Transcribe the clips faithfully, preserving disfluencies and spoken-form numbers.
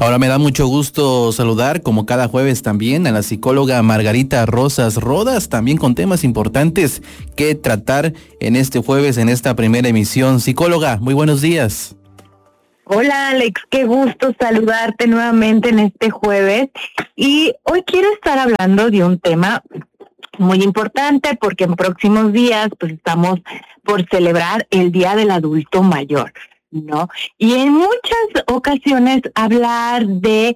Ahora me da mucho gusto saludar, como cada jueves también, a la psicóloga Margarita Rosas Rodas, también con temas importantes que tratar en este jueves, en esta primera emisión. Psicóloga, muy buenos días. Hola Alex, qué gusto saludarte nuevamente en este jueves. Y hoy quiero estar hablando de un tema muy importante porque en próximos días pues estamos por celebrar el Día del Adulto Mayor, ¿no? Y en muchas ocasiones hablar de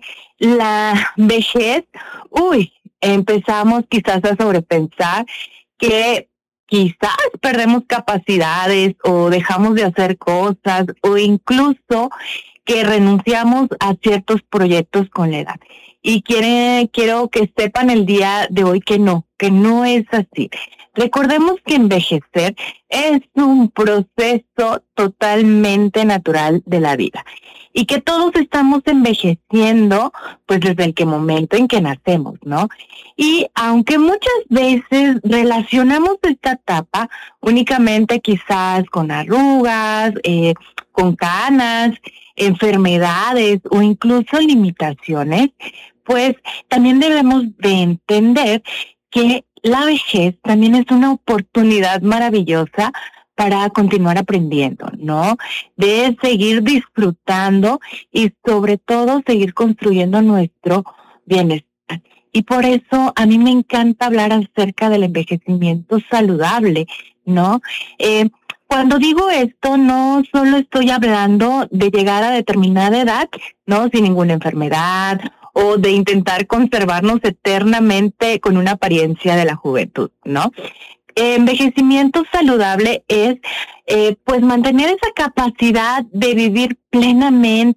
la vejez, uy, empezamos quizás a sobrepensar que quizás perdemos capacidades o dejamos de hacer cosas o incluso que renunciamos a ciertos proyectos con la edad. Y quiere, quiero que sepan el día de hoy que no, que no es así. Recordemos que envejecer es un proceso totalmente natural de la vida y que todos estamos envejeciendo pues desde el que momento en que nacemos, ¿no? Y aunque muchas veces relacionamos esta etapa únicamente quizás con arrugas, eh, con canas, enfermedades o incluso limitaciones, pues también debemos de entender que la vejez también es una oportunidad maravillosa para continuar aprendiendo, ¿no? De seguir disfrutando y sobre todo seguir construyendo nuestro bienestar. Y por eso a mí me encanta hablar acerca del envejecimiento saludable, ¿no? Eh, Cuando digo esto, no solo estoy hablando de llegar a determinada edad, ¿no? Sin ninguna enfermedad o de intentar conservarnos eternamente con una apariencia de la juventud, ¿no? Envejecimiento saludable es, eh, pues, mantener esa capacidad de vivir plenamente,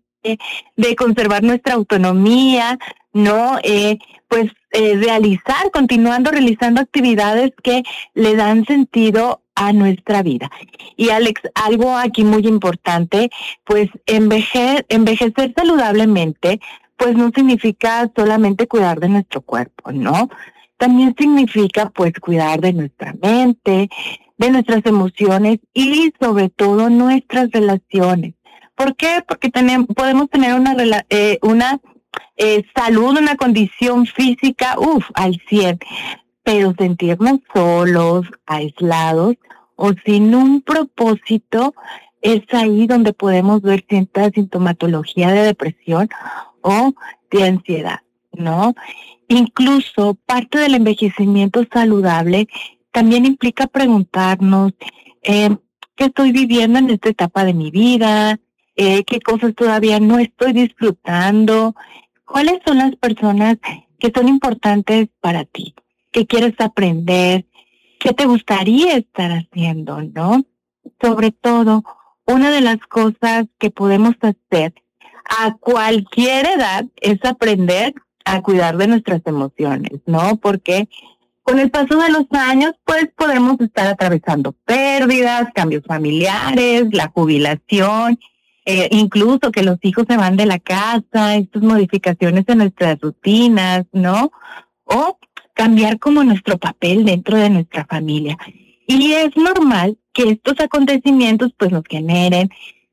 de conservar nuestra autonomía, ¿no? Eh, pues, eh, realizar, continuando realizando actividades que le dan sentido a nuestra vida. Y Alex, algo aquí muy importante, pues enveje- envejecer saludablemente, pues no significa solamente cuidar de nuestro cuerpo, ¿no? También significa pues cuidar de nuestra mente, de nuestras emociones y sobre todo nuestras relaciones. ¿Por qué? Porque tenemos, podemos tener una, rela- eh, una eh, salud, una condición física, uff, al cien, pero sentirnos solos, aislados o sin un propósito, es ahí donde podemos ver cierta sintomatología de depresión o de ansiedad, ¿no? Incluso parte del envejecimiento saludable también implica preguntarnos eh, qué estoy viviendo en esta etapa de mi vida, eh, qué cosas todavía no estoy disfrutando, cuáles son las personas que son importantes para ti, qué quieres aprender, qué te gustaría estar haciendo, ¿no? Sobre todo, una de las cosas que podemos hacer a cualquier edad es aprender a cuidar de nuestras emociones, ¿no? Porque con el paso de los años, pues podemos estar atravesando pérdidas, cambios familiares, la jubilación, eh, incluso que los hijos se van de la casa, estas modificaciones en nuestras rutinas, ¿no? O cambiar como nuestro papel dentro de nuestra familia. Y es normal que estos acontecimientos pues nos generen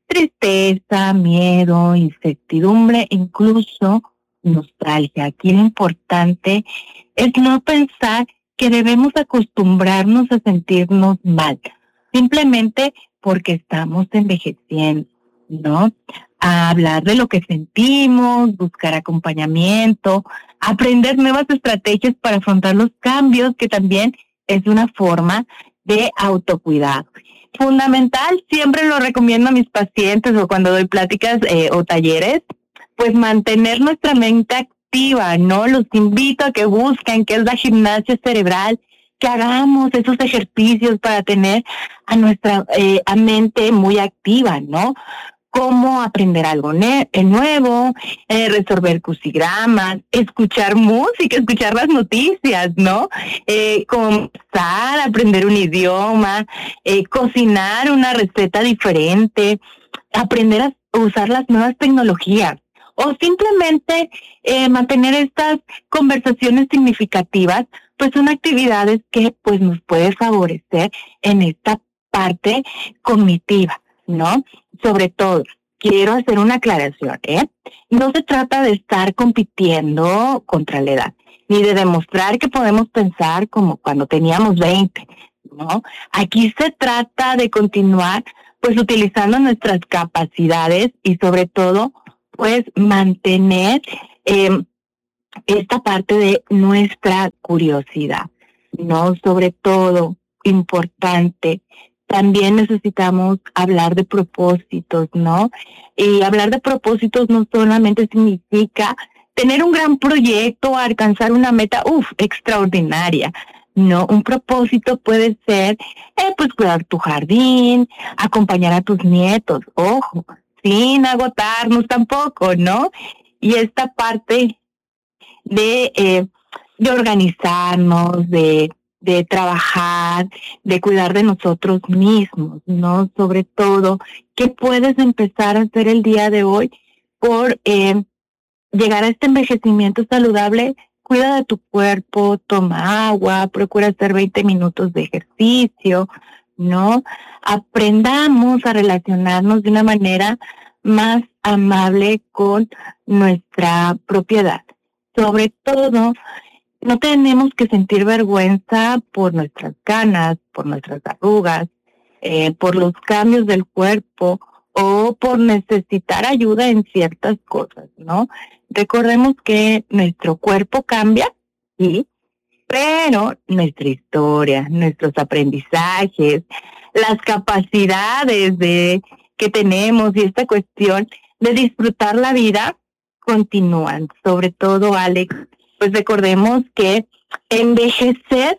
tristeza, miedo, incertidumbre, incluso nostalgia. Aquí lo importante es no pensar que debemos acostumbrarnos a sentirnos mal, simplemente porque estamos envejeciendo, ¿no? A hablar de lo que sentimos, buscar acompañamiento, aprender nuevas estrategias para afrontar los cambios, que también es una forma de autocuidado. Fundamental, siempre lo recomiendo a mis pacientes o cuando doy pláticas eh, o talleres, pues mantener nuestra mente activa, ¿no? Los invito a que busquen qué es la gimnasia cerebral, que hagamos esos ejercicios para tener a nuestra eh, a mente muy activa, ¿no? Cómo aprender algo ne- nuevo, eh, resolver crucigramas, escuchar música, escuchar las noticias, ¿no? Eh, comenzar a aprender un idioma, eh, cocinar una receta diferente, aprender a usar las nuevas tecnologías o simplemente eh, mantener estas conversaciones significativas, pues son actividades que pues nos puede favorecer en esta parte cognitiva, ¿no? Sobre todo, quiero hacer una aclaración, ¿eh? No se trata de estar compitiendo contra la edad, ni de demostrar que podemos pensar como cuando teníamos veinte, ¿no? Aquí se trata de continuar, pues, utilizando nuestras capacidades y, sobre todo, pues, mantener eh, esta parte de nuestra curiosidad, ¿no? Sobre todo, importante, también necesitamos hablar de propósitos, ¿no? Y hablar de propósitos no solamente significa tener un gran proyecto, alcanzar una meta, uff, extraordinaria. No, un propósito puede ser, eh, pues, cuidar tu jardín, acompañar a tus nietos, ojo, sin agotarnos tampoco, ¿no? Y esta parte de, eh, de organizarnos, de, de trabajar, de cuidar de nosotros mismos, ¿no? Sobre todo, ¿qué puedes empezar a hacer el día de hoy por eh, llegar a este envejecimiento saludable? Cuida de tu cuerpo, toma agua, procura hacer veinte minutos de ejercicio, ¿no? Aprendamos a relacionarnos de una manera más amable con nuestra propiedad. Sobre todo, no tenemos que sentir vergüenza por nuestras canas, por nuestras arrugas, eh, por los cambios del cuerpo o por necesitar ayuda en ciertas cosas, ¿no? Recordemos que nuestro cuerpo cambia, sí, pero nuestra historia, nuestros aprendizajes, las capacidades de que tenemos y esta cuestión de disfrutar la vida continúan. Sobre todo, Alex, pues recordemos que envejecer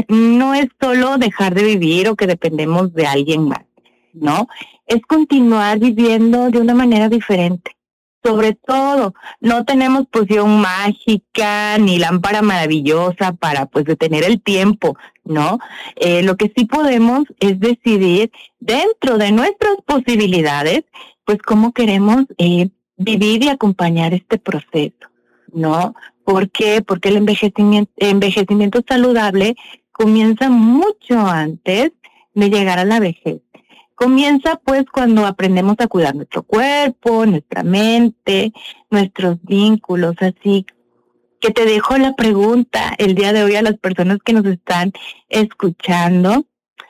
no es solo dejar de vivir o que dependemos de alguien más, ¿no? Es continuar viviendo de una manera diferente. Sobre todo, no tenemos poción mágica ni lámpara maravillosa para, pues, detener el tiempo, ¿no? Eh, lo que sí podemos es decidir dentro de nuestras posibilidades, pues, cómo queremos eh, vivir y acompañar este proceso, ¿no? ¿Por qué? Porque el envejecimiento, envejecimiento saludable comienza mucho antes de llegar a la vejez. Comienza, pues, cuando aprendemos a cuidar nuestro cuerpo, nuestra mente, nuestros vínculos. Así que te dejo la pregunta el día de hoy a las personas que nos están escuchando.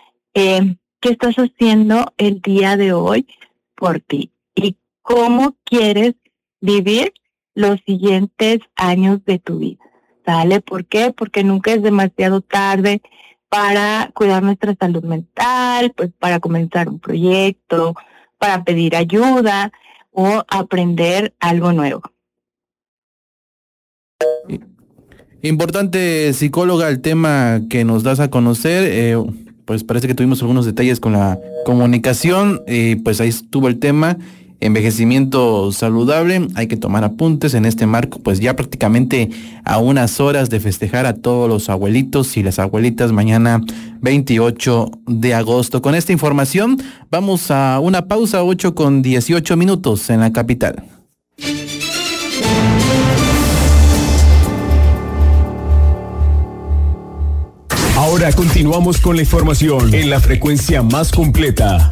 Eh, ¿Qué estás haciendo el día de hoy por ti? ¿Y cómo quieres vivir los siguientes años de tu vida? ¿Sale? ¿Por qué? Porque nunca es demasiado tarde para cuidar nuestra salud mental, pues para comenzar un proyecto, para pedir ayuda o aprender algo nuevo. Importante, psicóloga, el tema que nos das a conocer. Eh, pues parece que tuvimos algunos detalles con la comunicación, y pues ahí estuvo el tema. Envejecimiento saludable, hay que tomar apuntes en este marco, pues ya prácticamente a unas horas de festejar a todos los abuelitos y las abuelitas mañana veintiocho de agosto. Con esta información vamos a una pausa, ocho con dieciocho minutos en la capital. Ahora continuamos con la información en la frecuencia más completa.